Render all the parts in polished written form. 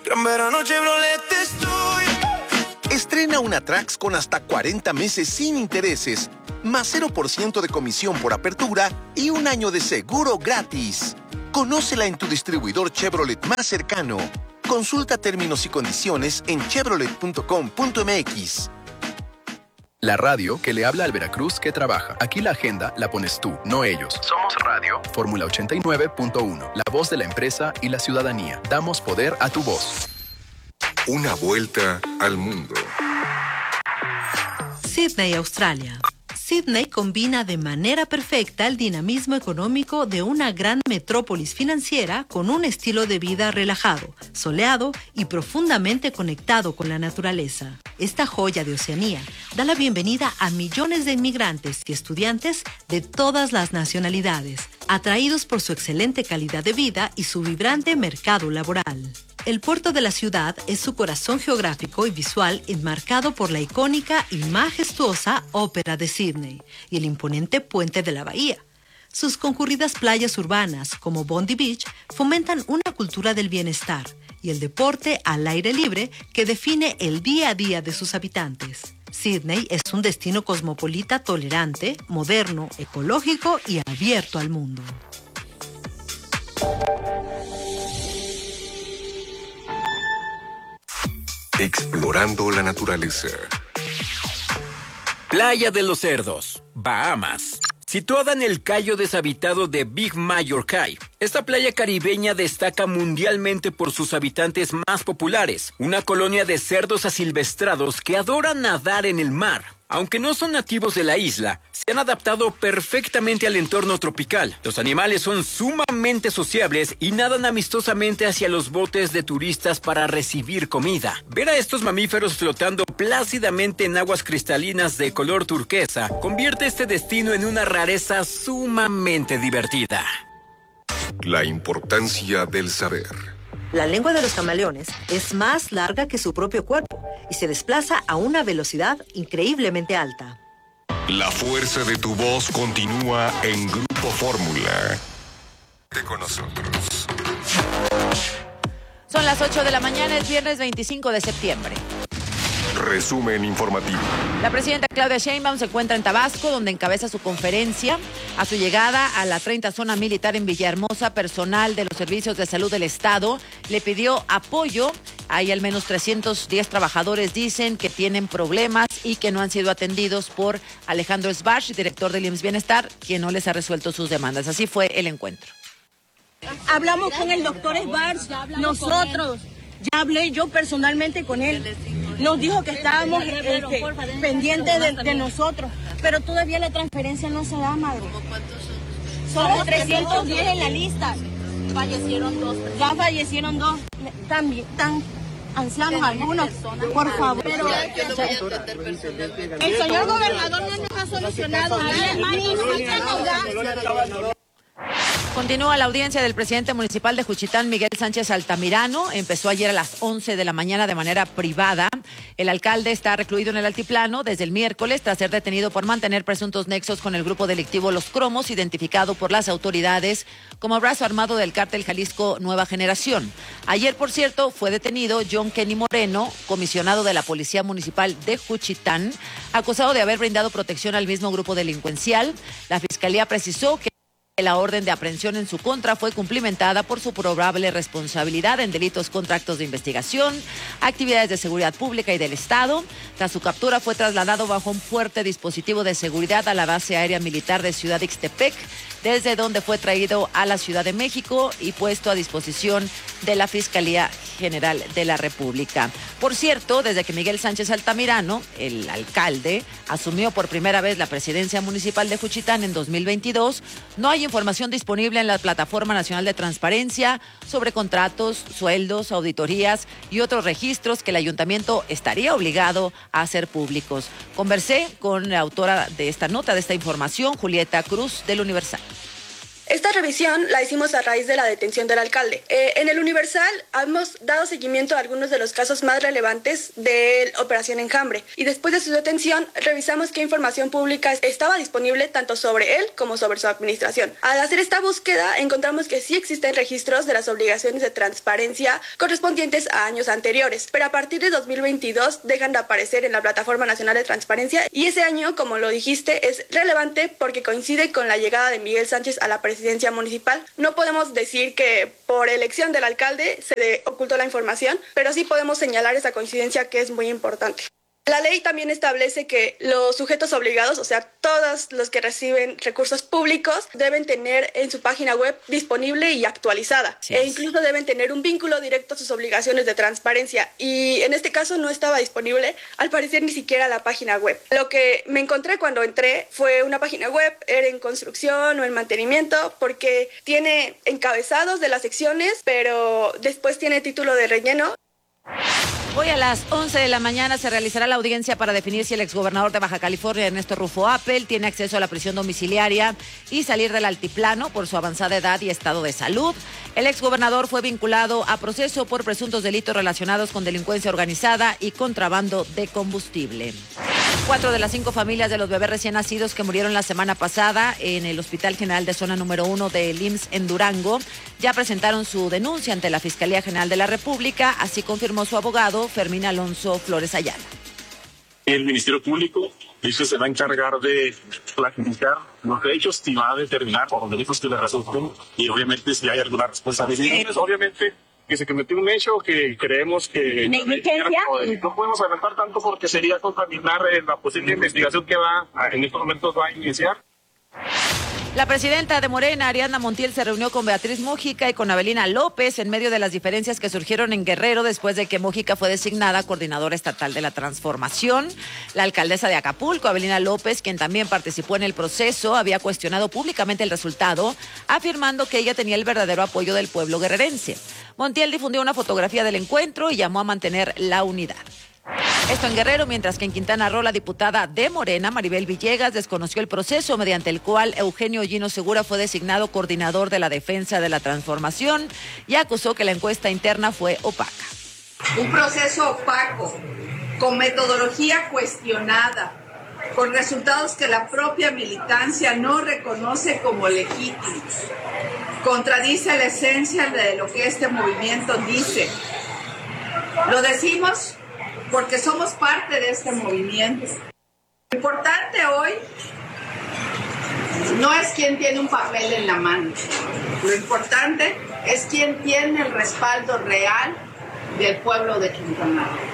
Gran verano Chevrolet estoy. Estrena una Trax con hasta 40 meses sin intereses, más 0% de comisión por apertura y un año de seguro gratis. Conócela en tu distribuidor Chevrolet más cercano. Consulta términos y condiciones en chevrolet.com.mx. La radio que le habla al Veracruz que trabaja. Aquí la agenda la pones tú, no ellos. Somos Radio Fórmula 89.1, la voz de la empresa y la ciudadanía. Damos poder a tu voz. Una vuelta al mundo. Sydney, Australia. Sydney combina de manera perfecta el dinamismo económico de una gran metrópolis financiera con un estilo de vida relajado, soleado y profundamente conectado con la naturaleza. Esta joya de Oceanía da la bienvenida a millones de inmigrantes y estudiantes de todas las nacionalidades, atraídos por su excelente calidad de vida y su vibrante mercado laboral. El puerto de la ciudad es su corazón geográfico y visual enmarcado por la icónica y majestuosa Ópera de Sydney y el imponente puente de la bahía. Sus concurridas playas urbanas, como Bondi Beach, fomentan una cultura del bienestar y el deporte al aire libre que define el día a día de sus habitantes. Sydney es un destino cosmopolita tolerante, moderno, ecológico y abierto al mundo. Explorando la naturaleza. Playa de los Cerdos, Bahamas. Situada en el cayo deshabitado de Big Major Cay, esta playa caribeña destaca mundialmente por sus habitantes más populares, una colonia de cerdos asilvestrados que adoran nadar en el mar. Aunque no son nativos de la isla, se han adaptado perfectamente al entorno tropical. Los animales son sumamente sociables y nadan amistosamente hacia los botes de turistas para recibir comida. Ver a estos mamíferos flotando plácidamente en aguas cristalinas de color turquesa convierte este destino en una rareza sumamente divertida. La importancia del saber. La lengua de los camaleones es más larga que su propio cuerpo y se desplaza a una velocidad increíblemente alta. La fuerza de tu voz continúa en Grupo Fórmula. Con nosotros. Son las 8 de la mañana, es viernes 25 de septiembre. Resumen informativo. La presidenta Claudia Sheinbaum se encuentra en Tabasco, donde encabeza su conferencia. A su llegada a la 30 zona militar en Villahermosa, personal de los servicios de salud del Estado le pidió apoyo. Hay al menos 310 trabajadores, dicen, que tienen problemas y que no han sido atendidos por Alejandro Sbarch, director del IMSS Bienestar, quien no les ha resuelto sus demandas. Así fue el encuentro. Hablamos con el doctor Sbarch, nosotros, ya hablé yo personalmente con él. Nos dijo que estábamos pendientes de nosotros, pero todavía la transferencia no se da, madre. Somos 310 en la lista. Fallecieron 2. Ya fallecieron 2. Tan ancianos algunos, por favor. Pero el señor gobernador no nos ha solucionado nada. Continúa la audiencia del presidente municipal de Juchitán, Miguel Sánchez Altamirano. Empezó ayer a las 11 de la mañana de manera privada. El alcalde está recluido en el altiplano desde el miércoles tras ser detenido por mantener presuntos nexos con el grupo delictivo Los Cromos, identificado por las autoridades como brazo armado del cártel Jalisco Nueva Generación. Ayer, por cierto, fue detenido John Kenny Moreno, comisionado de la Policía Municipal de Juchitán, acusado de haber brindado protección al mismo grupo delincuencial. La Fiscalía precisó que la orden de aprehensión en su contra fue cumplimentada por su probable responsabilidad en delitos contra actos de investigación, actividades de seguridad pública y del Estado. Tras su captura fue trasladado bajo un fuerte dispositivo de seguridad a la base aérea militar de Ciudad Ixtepec, desde donde fue traído a la Ciudad de México y puesto a disposición de la Fiscalía General de la República. Por cierto, desde que Miguel Sánchez Altamirano, el alcalde, asumió por primera vez la presidencia municipal de Juchitán en 2022, no hay información disponible en la Plataforma Nacional de Transparencia sobre contratos, sueldos, auditorías y otros registros que el ayuntamiento estaría obligado a hacer públicos. Conversé con la autora de esta nota, de esta información, Julieta Cruz, del Universal. Esta revisión la hicimos a raíz de la detención del alcalde. En el Universal hemos dado seguimiento a algunos de los casos más relevantes de Operación Enjambre y después de su detención revisamos qué información pública estaba disponible tanto sobre él como sobre su administración. Al hacer esta búsqueda encontramos que sí existen registros de las obligaciones de transparencia correspondientes a años anteriores, pero a partir de 2022 dejan de aparecer en la Plataforma Nacional de Transparencia y ese año, como lo dijiste, es relevante porque coincide con la llegada de Miguel Sánchez a la presidencia municipal. No podemos decir que por elección del alcalde se le ocultó la información, pero sí podemos señalar esa coincidencia que es muy importante. La ley también establece que los sujetos obligados, o sea, todos los que reciben recursos públicos, deben tener en su página web disponible y actualizada. E incluso deben tener un vínculo directo a sus obligaciones de transparencia. Y en este caso no estaba disponible, al parecer, ni siquiera la página web. Lo que me encontré cuando entré fue una página web, era en construcción o en mantenimiento, porque tiene encabezados de las secciones, pero después tiene título de relleno. Hoy a las 11 de la mañana se realizará la audiencia para definir si el exgobernador de Baja California, Ernesto Rufo Appel, tiene acceso a la prisión domiciliaria y salir del altiplano por su avanzada edad y estado de salud. El exgobernador fue vinculado a proceso por presuntos delitos relacionados con delincuencia organizada y contrabando de combustible. 4 de las 5 familias de los bebés recién nacidos que murieron la semana pasada en el Hospital General de Zona número 1 del IMSS en Durango ya presentaron su denuncia ante la Fiscalía General de la República, así confirmó su abogado Fermín Alonso Flores Ayala. El Ministerio Público dice que se va a encargar de clasificar los hechos y va a determinar por los delitos que le resulten y obviamente si hay alguna responsabilidad. Obviamente que se cometió un hecho que creemos que no podemos adelantar tanto porque sería contaminar la posible investigación que en estos momentos va a iniciar. La presidenta de Morena, Ariadna Montiel, se reunió con Beatriz Mújica y con Abelina López en medio de las diferencias que surgieron en Guerrero después de que Mújica fue designada coordinadora estatal de la transformación. La alcaldesa de Acapulco, Abelina López, quien también participó en el proceso, había cuestionado públicamente el resultado, afirmando que ella tenía el verdadero apoyo del pueblo guerrerense. Montiel difundió una fotografía del encuentro y llamó a mantener la unidad. Esto en Guerrero, mientras que en Quintana Roo la diputada de Morena, Maribel Villegas, desconoció el proceso mediante el cual Eugenio Gino Segura fue designado coordinador de la defensa de la transformación y acusó que la encuesta interna fue opaca. Un proceso opaco, con metodología cuestionada, con resultados que la propia militancia no reconoce como legítimos. Contradice la esencia de lo que este movimiento dice. Lo decimos porque somos parte de este movimiento. Lo importante hoy no es quién tiene un papel en la mano. Lo importante es quién tiene el respaldo real del pueblo de Quintana Roo.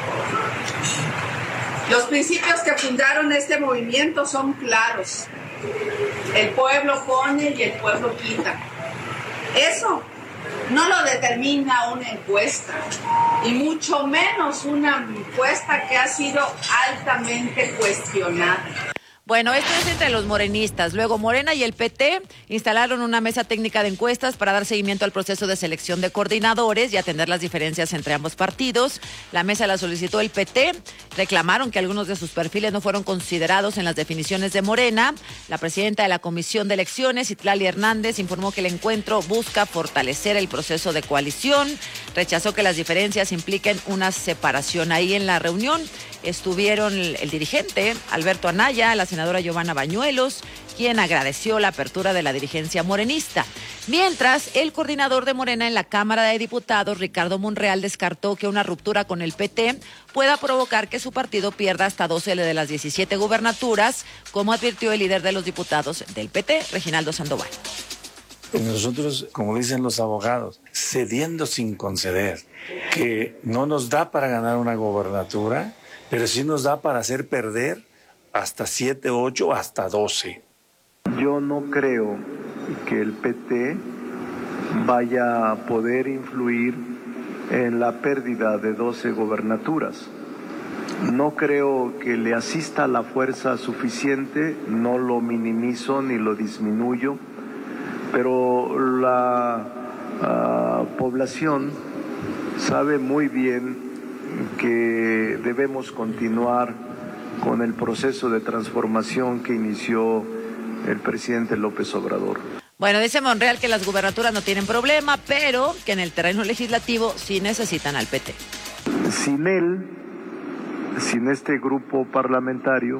Los principios que fundaron este movimiento son claros. El pueblo pone y el pueblo quita. Eso no lo determina una encuesta, y mucho menos una encuesta que ha sido altamente cuestionada. Bueno, esto es entre los morenistas. Luego Morena y el PT instalaron una mesa técnica de encuestas para dar seguimiento al proceso de selección de coordinadores y atender las diferencias entre ambos partidos. La mesa la solicitó el PT. Reclamaron que algunos de sus perfiles no fueron considerados en las definiciones de Morena. La presidenta de la Comisión de Elecciones, Itlali Hernández, informó que el encuentro busca fortalecer el proceso de coalición. Rechazó que las diferencias impliquen una separación. Ahí en la reunión estuvieron el dirigente Alberto Anaya, la senadora Giovanna Bañuelos, quien agradeció la apertura de la dirigencia morenista. Mientras, el coordinador de Morena en la Cámara de Diputados, Ricardo Monreal, descartó que una ruptura con el PT pueda provocar que su partido pierda hasta 12 de las 17 gubernaturas, como advirtió el líder de los diputados del PT, Reginaldo Sandoval. Nosotros, como dicen los abogados, cediendo sin conceder, que no nos da para ganar una gobernatura, pero sí nos da para hacer perder hasta 7, 8, hasta 12. Yo no creo que el PT vaya a poder influir en la pérdida de 12 gobernaturas. No creo que le asista la fuerza suficiente, no lo minimizo ni lo disminuyo, pero la población sabe muy bien que debemos continuar con el proceso de transformación que inició el presidente López Obrador. Bueno, dice Monreal que las gubernaturas no tienen problema, pero que en el terreno legislativo sí necesitan al PT. Sin él, sin este grupo parlamentario,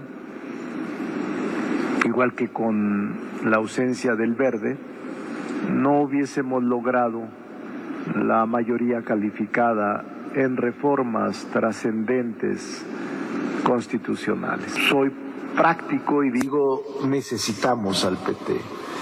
igual que con la ausencia del Verde, no hubiésemos logrado la mayoría calificada en reformas trascendentes constitucionales. Soy práctico y digo, necesitamos al PT.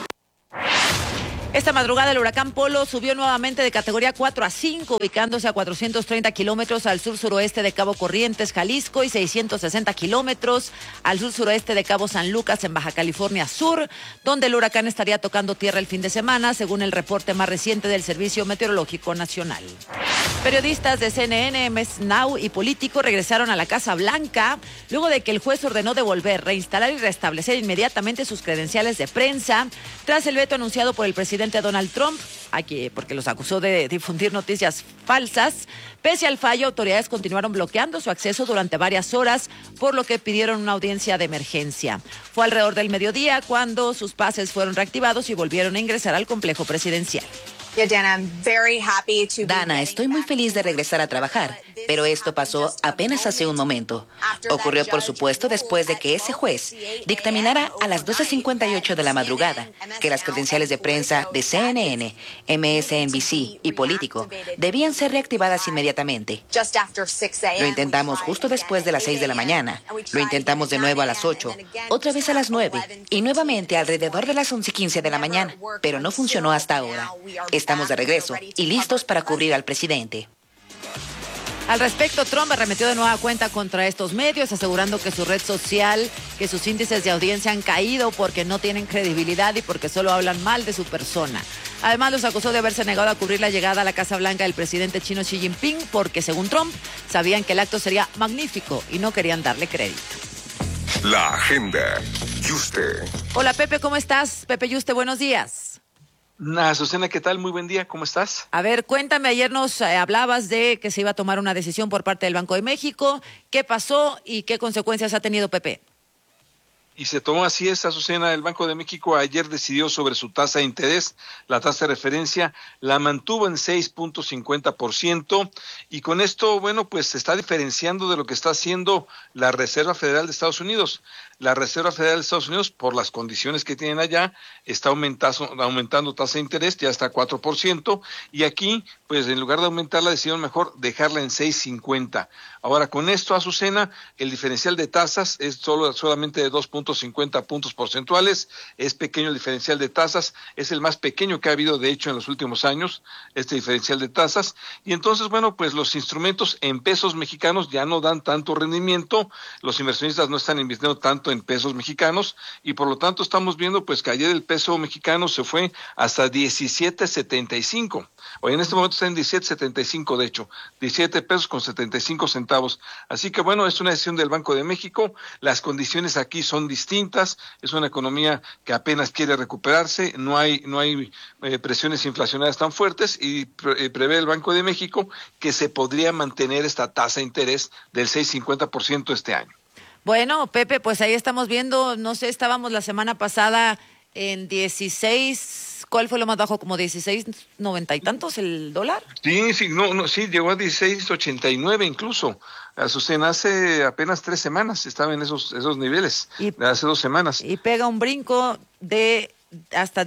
Esta madrugada el huracán Polo subió nuevamente de categoría 4 a 5, ubicándose a 430 kilómetros al sur-suroeste de Cabo Corrientes, Jalisco, y 660 kilómetros al sur-suroeste de Cabo San Lucas, en Baja California Sur, donde el huracán estaría tocando tierra el fin de semana, según el reporte más reciente del Servicio Meteorológico Nacional. Periodistas de CNN, MS Now y Político regresaron a la Casa Blanca luego de que el juez ordenó devolver, reinstalar y restablecer inmediatamente sus credenciales de prensa tras el veto anunciado por el presidente Donald Trump, porque los acusó de difundir noticias falsas. Pese al fallo, autoridades continuaron bloqueando su acceso durante varias horas, por lo que pidieron una audiencia de emergencia. Fue alrededor del mediodía cuando sus pases fueron reactivados y volvieron a ingresar al complejo presidencial. Dana, estoy muy feliz de regresar a trabajar, pero esto pasó apenas hace un momento. Ocurrió, por supuesto, después de que ese juez dictaminara a las 12:58 de la madrugada que las credenciales de prensa de CNN, MSNBC y Político debían ser reactivadas inmediatamente. Lo intentamos justo después de las 6 de la mañana, lo intentamos de nuevo a las 8, otra vez a las 9 y nuevamente alrededor de las 11:15 de la mañana, pero no funcionó hasta ahora. Estamos de regreso y listos para cubrir al presidente. Al respecto, Trump arremetió de nueva cuenta contra estos medios, asegurando que su red social, que sus índices de audiencia han caído porque no tienen credibilidad y porque solo hablan mal de su persona. Además, los acusó de haberse negado a cubrir la llegada a la Casa Blanca del presidente chino Xi Jinping porque, según Trump, sabían que el acto sería magnífico y no querían darle crédito. La agenda. Yuste. Hola, Pepe, ¿cómo estás? Pepe Yuste, buenos días. Azucena, ¿qué tal? Muy buen día, ¿cómo estás? A ver, cuéntame, ayer nos hablabas de que se iba a tomar una decisión por parte del Banco de México. ¿Qué pasó y qué consecuencias ha tenido, Pepe? Y se tomó así es, Azucena. El Banco de México ayer decidió sobre su tasa de interés, la tasa de referencia, la mantuvo en 6.50%, y con esto, bueno, pues se está diferenciando de lo que está haciendo la Reserva Federal de Estados Unidos. La Reserva Federal de Estados Unidos, por las condiciones que tienen allá, está aumentando tasa de interés, ya está a 4%, y aquí, pues en lugar de aumentarla, decidieron mejor dejarla en 6.50. Ahora, con esto, Azucena, el diferencial de tasas es solamente de 2.50 puntos porcentuales, es pequeño el diferencial de tasas, es el más pequeño que ha habido, de hecho, en los últimos años, este diferencial de tasas, y entonces, bueno, pues los instrumentos en pesos mexicanos ya no dan tanto rendimiento, los inversionistas no están invirtiendo tanto en pesos mexicanos, y por lo tanto estamos viendo pues que ayer el peso mexicano se fue hasta 17.75. Hoy en este momento está en 17.75, de hecho, 17 pesos con 75 centavos. Así que bueno, es una decisión del Banco de México, las condiciones aquí son distintas, es una economía que apenas quiere recuperarse, no hay presiones inflacionarias tan fuertes, y prevé el Banco de México que se podría mantener esta tasa de interés del 6.50% este año. Bueno, Pepe, pues ahí estamos viendo, no sé, estábamos la semana pasada en 16, ¿cuál fue lo más bajo? ¿Como 16.90 y tantos el dólar? Sí, sí, llegó a 16.89 incluso. Azucena, hace apenas 3 semanas estaba en esos niveles, hace 2 semanas. Y pega un brinco de hasta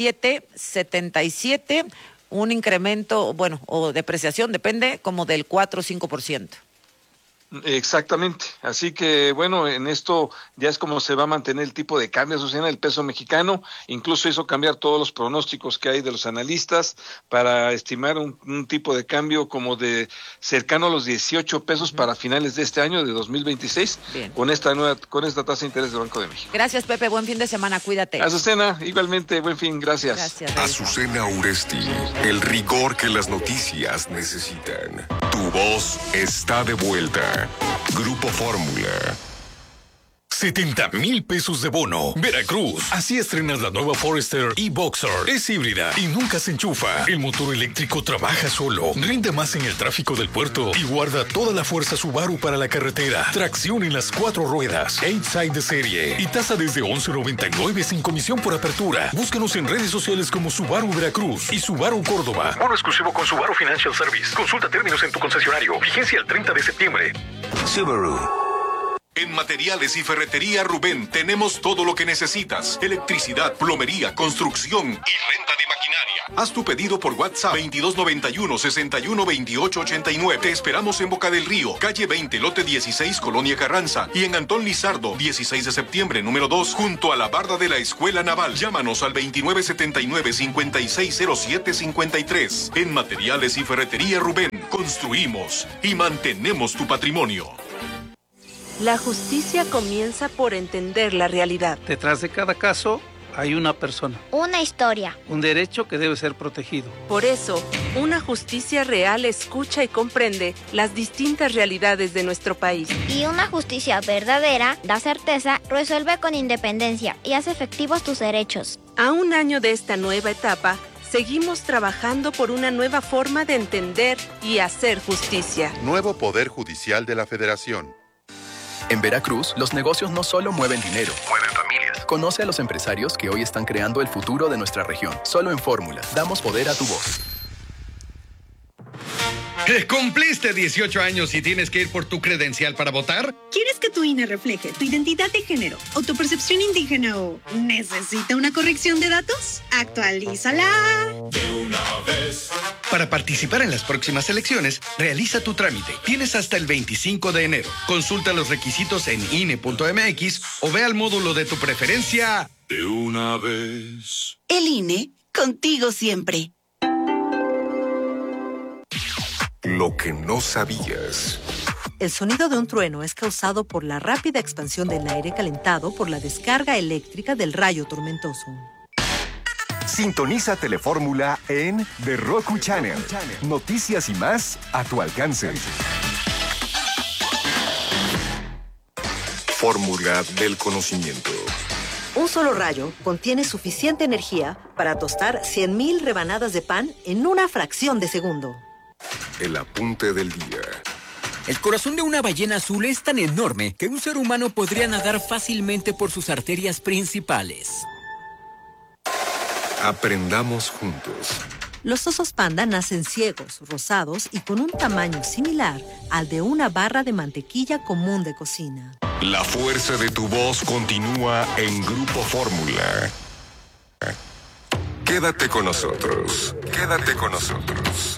17.77, un incremento, bueno, o depreciación, depende, como del 4 o 5%. Exactamente, así que bueno, en esto ya es como se va a mantener el tipo de cambio, Azucena. El peso mexicano incluso hizo cambiar todos los pronósticos que hay de los analistas para estimar un tipo de cambio como de cercano a los 18 pesos para finales de este año, de 2026. Bien. con esta tasa de interés del Banco de México. Gracias, Pepe, buen fin de semana, cuídate. Azucena, igualmente, buen fin, gracias. Azucena Uresti, el rigor que las noticias necesitan. Tu voz está de vuelta. Grupo Fórmula. 70,000 pesos de bono. Veracruz. Así estrenas la nueva Forester e-Boxer. Es híbrida y nunca se enchufa. El motor eléctrico trabaja solo. Rinde más en el tráfico del puerto y guarda toda la fuerza Subaru para la carretera. Tracción en las 4 ruedas. 8-side de serie. Y tasa desde $11.99 sin comisión por apertura. Búscanos en redes sociales como Subaru Veracruz y Subaru Córdoba. Bono exclusivo con Subaru Financial Service. Consulta términos en tu concesionario. Vigencia el 30 de septiembre. Subaru. En Materiales y Ferretería Rubén tenemos todo lo que necesitas. Electricidad, plomería, construcción y renta de maquinaria. Haz tu pedido por WhatsApp 2291-612889. Te esperamos en Boca del Río, calle 20, lote 16, Colonia Carranza. Y en Antón Lizardo, 16 de septiembre, número 2, junto a la barda de la Escuela Naval. Llámanos al 2979-560753. En Materiales y Ferretería Rubén, construimos y mantenemos tu patrimonio. La justicia comienza por entender la realidad. Detrás de cada caso hay una persona. Una historia. Un derecho que debe ser protegido. Por eso, una justicia real escucha y comprende las distintas realidades de nuestro país. Y una justicia verdadera da certeza, resuelve con independencia y hace efectivos tus derechos. A un año de esta nueva etapa, seguimos trabajando por una nueva forma de entender y hacer justicia. Nuevo Poder Judicial de la Federación. En Veracruz, los negocios no solo mueven dinero, mueven familias. Conoce a los empresarios que hoy están creando el futuro de nuestra región. Solo en Fórmula, damos poder a tu voz. ¿Cumpliste 18 años y tienes que ir por tu credencial para votar? ¿Quieres que tu INE refleje tu identidad de género o tu percepción indígena o necesita una corrección de datos? ¡Actualízala! De una vez. Para participar en las próximas elecciones, realiza tu trámite. Tienes hasta el 25 de enero. Consulta los requisitos en INE.mx o ve al módulo de tu preferencia. De una vez. El INE, contigo siempre. Lo que no sabías. El sonido de un trueno es causado por la rápida expansión del aire calentado por la descarga eléctrica del rayo tormentoso. Sintoniza Telefórmula en The Roku Channel. Noticias y más a tu alcance. Fórmula del conocimiento. Un solo rayo contiene suficiente energía para tostar 100,000 rebanadas de pan en una fracción de segundo. El apunte del día. El corazón de una ballena azul es tan enorme que un ser humano podría nadar fácilmente por sus arterias principales. Aprendamos juntos. Los osos panda nacen ciegos, rosados y con un tamaño similar al de una barra de mantequilla común de cocina. La fuerza de tu voz continúa en Grupo Fórmula. Quédate con nosotros. Quédate con nosotros.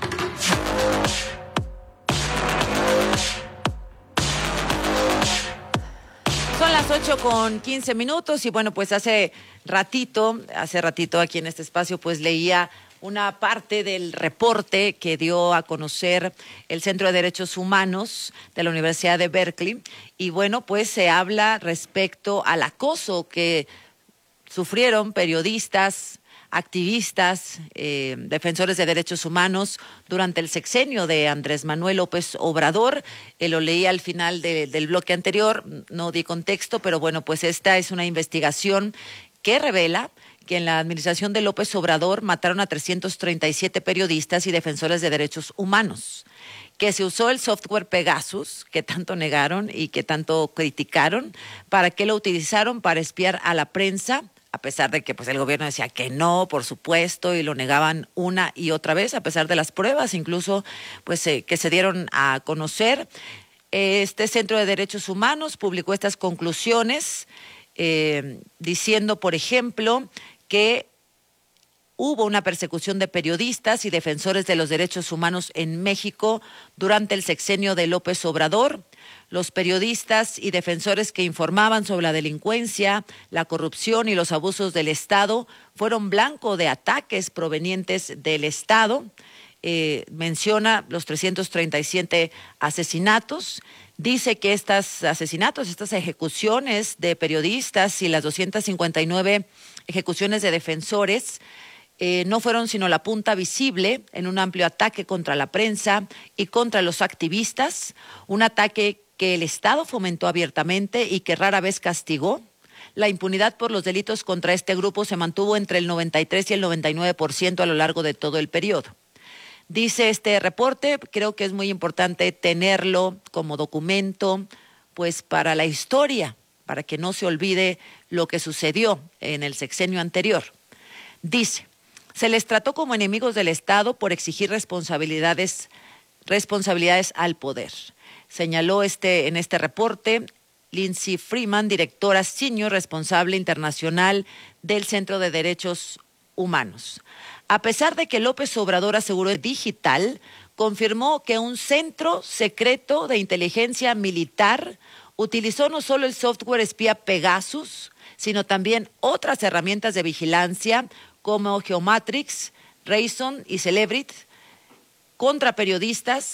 Son las 8:15 y bueno, pues hace ratito aquí en este espacio pues leía una parte del reporte que dio a conocer el Centro de Derechos Humanos de la Universidad de Berkeley y bueno, pues se habla respecto al acoso que sufrieron periodistas, activistas, defensores de derechos humanos durante el sexenio de Andrés Manuel López Obrador. Lo leí al final del bloque anterior, no di contexto, pero bueno, pues esta es una investigación que revela que en la administración de López Obrador mataron a 337 periodistas y defensores de derechos humanos, que se usó el software Pegasus, que tanto negaron y que tanto criticaron, para que lo utilizaron para espiar a la prensa, a pesar de que pues el gobierno decía que no, por supuesto, y lo negaban una y otra vez, a pesar de las pruebas, incluso pues que se dieron a conocer. Este Centro de Derechos Humanos publicó estas conclusiones diciendo, por ejemplo, que hubo una persecución de periodistas y defensores de los derechos humanos en México durante el sexenio de López Obrador. Los periodistas y defensores que informaban sobre la delincuencia, la corrupción y los abusos del Estado fueron blanco de ataques provenientes del Estado. Menciona los 337 asesinatos. Dice que estos asesinatos, estas ejecuciones de periodistas y las 259 ejecuciones de defensores no fueron sino la punta visible en un amplio ataque contra la prensa y contra los activistas, un ataque que el Estado fomentó abiertamente y que rara vez castigó, la impunidad por los delitos contra este grupo se mantuvo entre el 93 y el 99% a lo largo de todo el periodo. Dice este reporte, creo que es muy importante tenerlo como documento, pues para la historia, para que no se olvide lo que sucedió en el sexenio anterior. Dice, se les trató como enemigos del Estado por exigir responsabilidades al poder. Señaló en este reporte Lindsay Freeman, directora senior responsable internacional del Centro de Derechos Humanos. A pesar de que López Obrador aseguró digital, confirmó que un centro secreto de inteligencia militar utilizó no solo el software espía Pegasus, sino también otras herramientas de vigilancia como Geomatrix, Reason y Celebrity contra periodistas